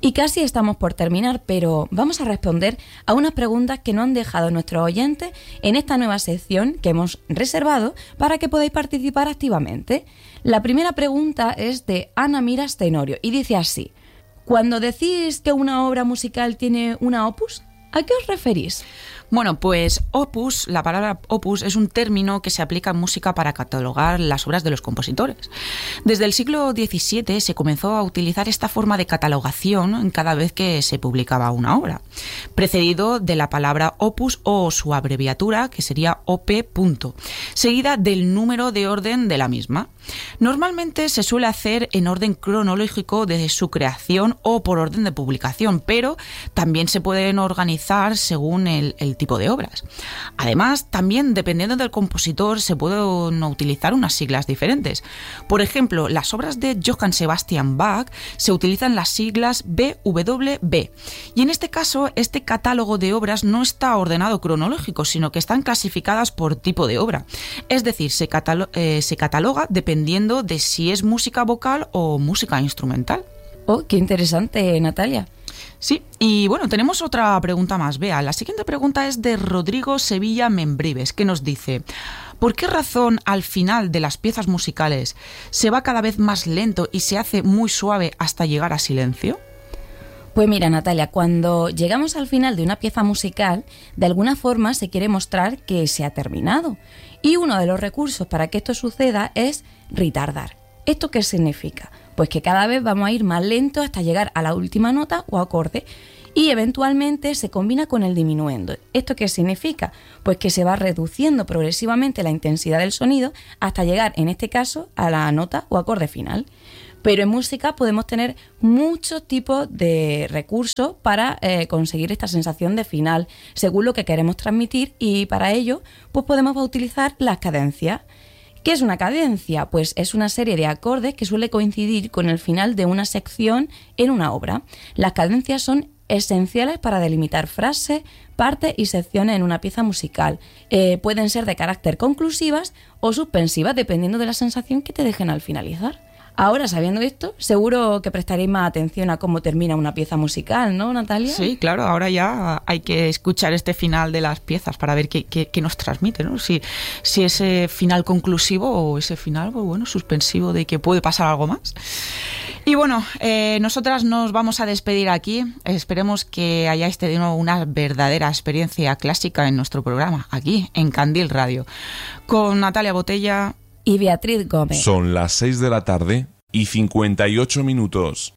Y casi estamos por terminar, pero vamos a responder a unas preguntas que nos han dejado nuestros oyentes en esta nueva sección que hemos reservado para que podáis participar activamente. La primera pregunta es de Ana Miras Tenorio y dice así: cuando decís que una obra musical tiene una opus, ¿a qué os referís? Bueno, pues opus, la palabra opus es un término que se aplica en música para catalogar las obras de los compositores. Desde el siglo XVII se comenzó a utilizar esta forma de catalogación cada vez que se publicaba una obra, precedido de la palabra opus o su abreviatura, que sería op. Seguida del número de orden de la misma. Normalmente se suele hacer en orden cronológico de su creación o por orden de publicación, pero también se pueden organizar según el tipo de obras. Además, también dependiendo del compositor se pueden utilizar unas siglas diferentes. Por ejemplo, las obras de Johann Sebastian Bach se utilizan las siglas BWB. Y en este caso, este catálogo de obras no está ordenado cronológico, sino que están clasificadas por tipo de obra. Es decir, se cataloga dependiendo de si es música vocal o música instrumental. Oh, qué interesante, Natalia. Sí, y bueno, tenemos otra pregunta más. Vea, la siguiente pregunta es de Rodrigo Sevilla Membrives, que nos dice: ¿por qué razón al final de las piezas musicales se va cada vez más lento y se hace muy suave hasta llegar a silencio? Pues mira, Natalia, cuando llegamos al final de una pieza musical, de alguna forma se quiere mostrar que se ha terminado. Y uno de los recursos para que esto suceda es retardar. ¿Esto qué significa? Pues que cada vez vamos a ir más lento hasta llegar a la última nota o acorde y eventualmente se combina con el diminuendo. ¿Esto qué significa? Pues que se va reduciendo progresivamente la intensidad del sonido hasta llegar, en este caso, a la nota o acorde final. Pero en música podemos tener muchos tipos de recursos para conseguir esta sensación de final, según lo que queremos transmitir, y para ello pues podemos utilizar las cadencias. ¿Qué es una cadencia? Pues es una serie de acordes que suele coincidir con el final de una sección en una obra. Las cadencias son esenciales para delimitar frases, partes y secciones en una pieza musical. Pueden ser de carácter conclusivas o suspensivas, dependiendo de la sensación que te dejen al finalizar. Ahora, sabiendo esto, seguro que prestaréis más atención a cómo termina una pieza musical, ¿no, Natalia? Sí, claro, ahora ya hay que escuchar este final de las piezas para ver qué nos transmite, ¿no? Si ese final conclusivo o ese final, pues bueno, suspensivo de que puede pasar algo más. Y bueno, nosotras nos vamos a despedir aquí. Esperemos que hayáis tenido una verdadera experiencia clásica en nuestro programa, aquí, en Candil Radio, con Natalia Botella y Beatriz Gómez. Son las 6 de la tarde y 58 minutos.